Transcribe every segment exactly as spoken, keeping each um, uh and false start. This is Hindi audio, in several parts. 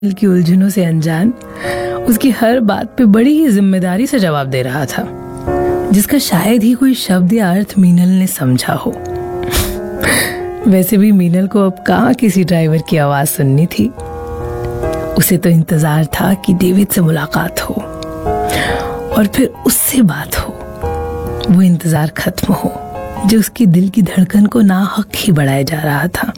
दिल की उलझनों से अनजान उसकी हर बात पे बड़ी ही जिम्मेदारी से जवाब दे रहा था, जिसका शायद ही कोई शब्द या अर्थ मीनल ने समझा हो। वैसे भी मीनल को अब कहाँ किसी ड्राइवर की आवाज सुननी थी। उसे तो इंतजार था कि डेविड से मुलाकात हो और फिर उससे बात हो। वो इंतजार खत्म हो जो उसकी दिल की धड़कन को नाहक ही बढ़ाया जा रहा था।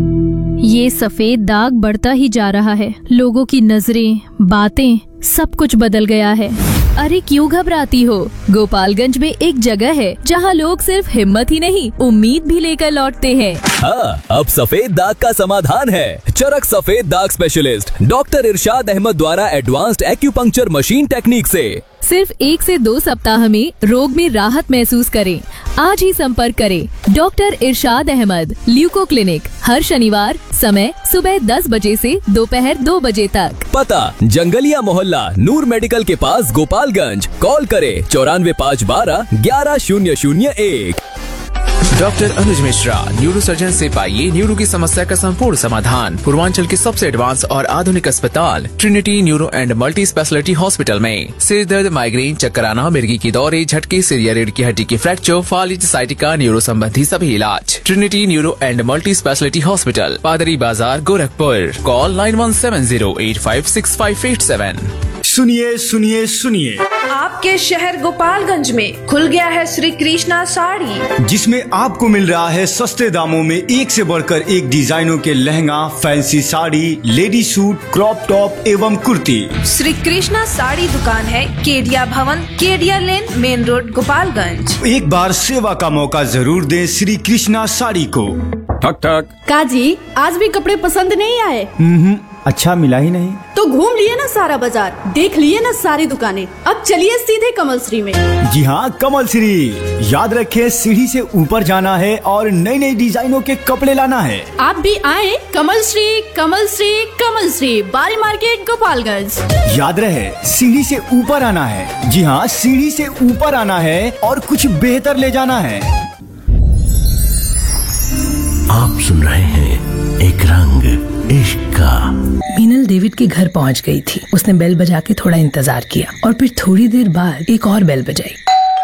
ये सफेद दाग बढ़ता ही जा रहा है। लोगों की नजरें, बातें, सब कुछ बदल गया है। अरे क्यों घबराती हो? गोपालगंज में एक जगह है जहाँ लोग सिर्फ हिम्मत ही नहीं, उम्मीद भी लेकर लौटते हैं। हाँ, अब सफेद दाग का समाधान है। चरक सफेद दाग स्पेशलिस्ट डॉक्टर इरशाद अहमद द्वारा एडवांस्ड एक्यूपंक्चर मशीन टेक्निक से सिर्फ एक से दो सप्ताह में रोग में राहत महसूस करें। आज ही संपर्क करें डॉक्टर इरशाद अहमद, ल्यूको क्लिनिक, हर शनिवार, समय सुबह दस बजे से दोपहर दो बजे तक। पता जंगलिया मोहल्ला, नूर मेडिकल के पास, गोपालगंज। कॉल करें चौरानवे पाँच बारह ग्यारह शून्य शून्य एक। डॉक्टर अनुज मिश्रा, न्यूरो सर्जन से पाइए न्यूरो की समस्या का संपूर्ण समाधान। पूर्वांचल के सबसे एडवांस और आधुनिक अस्पताल Trinity neuro and multi speciality hospital में सिर दर्द, माइग्रेन, चक्कर आना, मिर्गी की दौरे, झटके, सिर या रीढ़ की हड्डी की फ्रैक्चर, फालिज, साइटिका, न्यूरो संबंधी सभी इलाज। Trinity neuro and multi speciality hospital, पादरी बाजार, Gorakhpur. Call nine one seven zero eight five six five eight seven. सुनिए सुनिए सुनिए, आपके शहर गोपालगंज में खुल गया है श्री कृष्णा साड़ी, जिसमें आपको मिल रहा है सस्ते दामों में एक से बढ़कर एक डिजाइनों के lehenga, fancy sari, lady suit, crop top एवं कुर्ती। श्री कृष्णा साड़ी दुकान है केडिया भवन, केडिया लेन, मेन रोड, गोपालगंज। एक बार सेवा का मौका जरूर दें श्री कृष्णा साड़ी को। ठक ठक। काजी, आज भी कपड़े पसंद नहीं आए? हम्म, अच्छा मिला ही नहीं तो घूम लिए ना सारा बाजार, देख लिए ना सारी दुकानें। अब चलिए सीधे कमल श्री में। जी हाँ, कमल श्री। याद रखें, सीढ़ी से ऊपर जाना है और नई नई डिजाइनों के कपड़े लाना है। आप भी आए कमल श्री, कमल श्री, कमल श्री, बारी मार्केट, गोपालगंज। याद रहे, सीढ़ी से ऊपर आना है। जी हाँ, सीढ़ी से ऊपर आना है और कुछ बेहतर ले जाना है। आप सुन रहे हैं एक रंग इश्क का। मीनल डेविड के घर पहुंच गई थी। उसने बेल बजा के थोड़ा इंतजार किया और फिर थोड़ी देर बाद एक और बेल बजाई।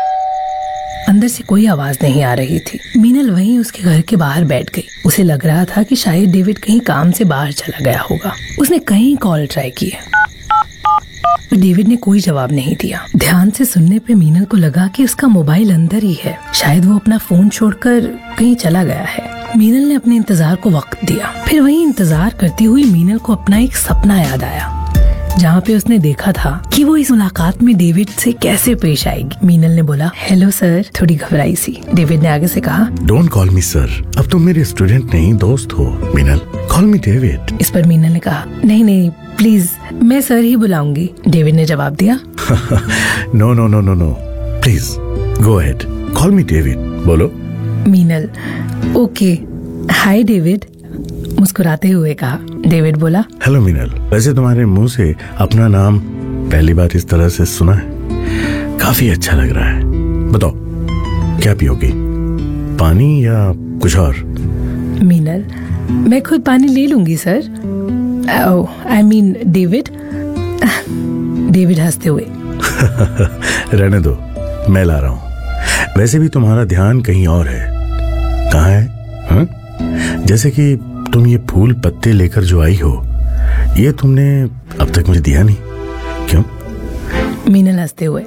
अंदर से कोई आवाज नहीं आ रही थी। मीनल वहीं उसके घर के बाहर बैठ गई। उसे लग रहा था कि शायद डेविड कहीं काम से बाहर चला गया होगा। उसने कई कॉल ट्राई किए, डेविड ने कोई जवाब नहीं दिया। ध्यान से सुनने पे मीनल को लगा कि उसका मोबाइल अंदर ही है। शायद वो अपना फोन छोड़कर कहीं चला गया है। मीनल ने अपने इंतजार को वक्त दिया। फिर वही इंतजार करती हुई मीनल को अपना एक सपना याद आया, जहाँ पे उसने देखा था कि वो इस मुलाकात में डेविड से कैसे पेश आएगी। मीनल ने बोला, हेलो सर, थोड़ी घबराई सी। डेविड ने आगे से कहा, डोंट कॉल मी सर, अब तुम मेरे स्टूडेंट नहीं दोस्त हो। मीनल, कॉल मी डेविड। इस पर मीनल ने कहा, नहीं नहीं प्लीज, मैं सर ही बुलाऊंगी। डेविड ने जवाब दिया, no no no no no, please go ahead, call me David. बोलो। मीनल, ओके, हाय डेविड, मुस्कुराते हुए कहा। डेविड बोला, हेलो मीनल, वैसे तुम्हारे मुंह से अपना नाम पहली बार इस तरह से सुना है, काफी अच्छा लग रहा है। बताओ क्या पियोगी, पानी या कुछ और? मीनल, मैं खुद पानी ले लूंगी sir. I mean David. David हंसते हुए, रहने दो, मैं ला रहा हूँ। वैसे भी तुम्हारा ध्यान कहीं और है। कहाँ है? हा? जैसे कि तुम ये फूल पत्ते लेकर जो आई हो, ये तुमने अब तक मुझे दिया नहीं, क्यों? मीनल हंसते हुए,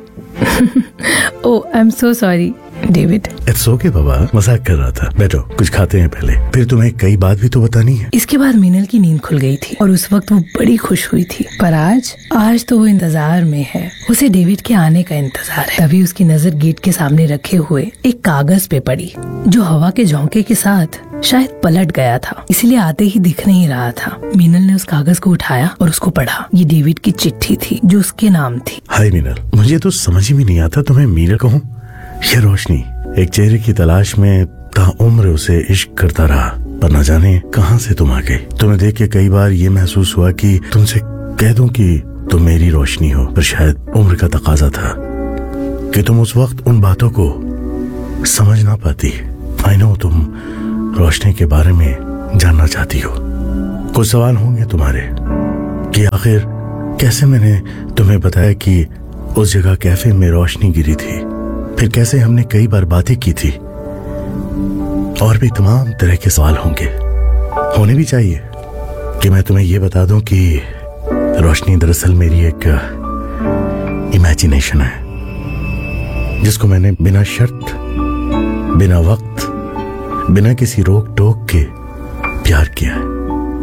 ओह I am so sorry David. It's okay बाबा, मजाक कर रहा था। बैठो, कुछ खाते हैं पहले, फिर तुम्हें कई बात भी तो बतानी है। इसके बाद मीनल की नींद खुल गई थी और उस वक्त वो बड़ी खुश हुई थी। पर आज आज तो वो इंतजार में है। उसे डेविड के आने का इंतजार है। तभी उसकी नजर गेट के सामने रखे हुए एक कागज पे पड़ी, जो हवा के झोंके के साथ शायद पलट गया था, इसलिए आते ही दिख नहीं रहा था। मीनल ने उस कागज को उठाया और उसको पढ़ा। ये डेविड की चिट्ठी थी जो उसके नाम थी। हाय मीनल, मुझे तो समझ ही नहीं आता तुम्हें मीनल कहूँ ये रोशनी। एक चेहरे की तलाश में ताउम्र उसे इश्क करता रहा, पर न जाने कहां से तुम आ गई। तुम्हें देख के कई बार ये महसूस हुआ कि तुमसे कह दूं कि तुम मेरी रोशनी हो, पर शायद उम्र का तकाजा था कि तुम उस वक्त उन बातों को समझ ना पाती। आई नो तुम रोशनी के बारे में जानना चाहती हो, कुछ सवाल होंगे तुम्हारे, कि आखिर कैसे मैंने तुम्हें बताया कि उस जगह कैफे में रोशनी गिरी थी, फिर कैसे हमने कई बार बातें की थी, और भी तमाम तरह के सवाल होंगे, होने भी चाहिए कि मैं तुम्हें यह बता दूं कि रोशनी दरअसल मेरी एक इमेजिनेशन है, जिसको मैंने बिना शर्त, बिना वक्त, बिना किसी रोक टोक के प्यार किया है।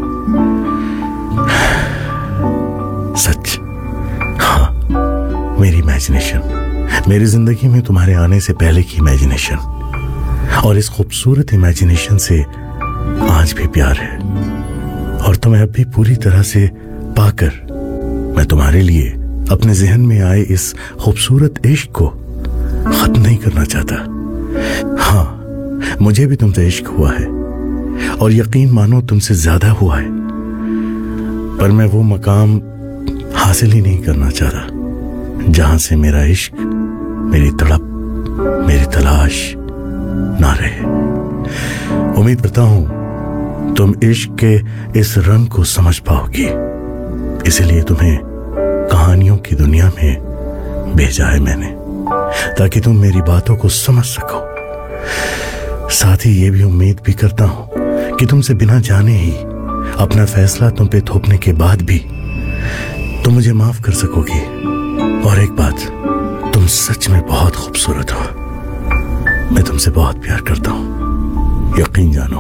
सच, हाँ, मेरी इमेजिनेशन, मेरी जिंदगी में तुम्हारे आने से पहले की इमेजिनेशन, और इस खूबसूरत इमेजिनेशन से आज भी प्यार है। और तुम्हें अब भी पूरी तरह से पाकर मैं तुम्हारे लिए अपने जहन में आए इस खूबसूरत इश्क को खत्म नहीं करना चाहता। हाँ, मुझे भी तुमसे इश्क हुआ है, और यकीन मानो तुमसे ज्यादा हुआ है, पर मैं वो मकाम हासिल ही नहीं करना चाहता जहां से मेरा इश्क, मेरी तड़प, मेरी तलाश ना रहे। उम्मीद करता हूं तुम इश्क के इस रंग को समझ पाओगी, इसलिए तुम्हें कहानियों की दुनिया में भेजा है मैंने, ताकि तुम मेरी बातों को समझ सको। साथ ही ये भी उम्मीद भी करता हूं कि तुमसे बिना जाने ही अपना फैसला तुम पे थोपने के बाद भी तुम मुझे माफ कर सकोगी। और एक बात, तुम सच में बहुत खूबसूरत हो, मैं तुमसे बहुत प्यार करता हूं, यकीन जानो।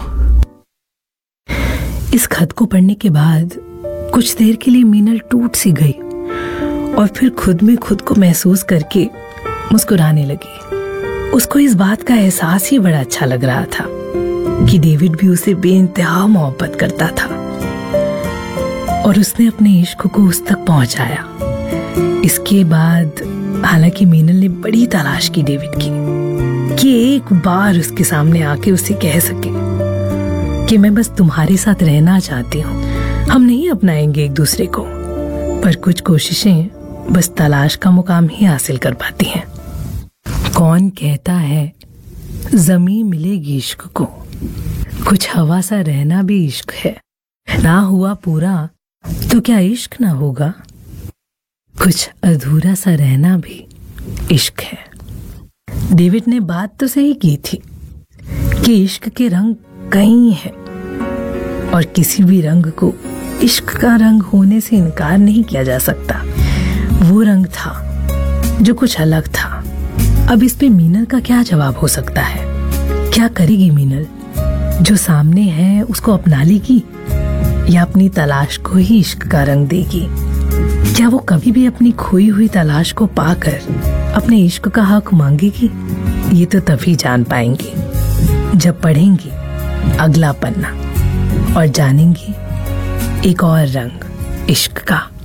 इस खत को पढ़ने के बाद कुछ देर के लिए मीनल टूट सी गई, और फिर खुद में खुद को महसूस करके मुस्कुराने लगी। उसको इस बात का एहसास ही बड़ा अच्छा लग रहा था कि डेविड भी उसे बेइंतहा मोहब्बत करता था, और उसने अपने इश्क को उस तक पहुंचाया। इसके बाद हालांकि मीनल ने बड़ी तलाश की डेविड की, कि एक बार उसके सामने आके उसे कह सके कि मैं बस तुम्हारे साथ रहना चाहती हूँ, हम नहीं अपनाएंगे एक दूसरे को। पर कुछ कोशिशें बस तलाश का मुकाम ही हासिल कर पाती हैं। कौन कहता है जमीन मिलेगी इश्क को, कुछ हवा सा रहना भी इश्क है, ना हुआ पूरा तो क्या इश्क ना होगा, कुछ अधूरा सा रहना भी इश्क है। डेविड ने बात तो सही की थी कि इश्क के रंग कई हैं, और किसी भी रंग को इश्क का रंग होने से इनकार नहीं किया जा सकता। वो रंग था जो कुछ अलग था। अब इस पे मीनल का क्या जवाब हो सकता है? क्या करेगी मीनल? जो सामने है उसको अपना लेगी, या अपनी तलाश को ही इश्क का रंग देगी? क्या वो कभी भी अपनी खोई हुई तलाश को पाकर अपने इश्क का हक मांगेगी? ये तो तभी जान पाएंगी जब पढ़ेंगी अगला पन्ना और जानेंगी एक और रंग इश्क का।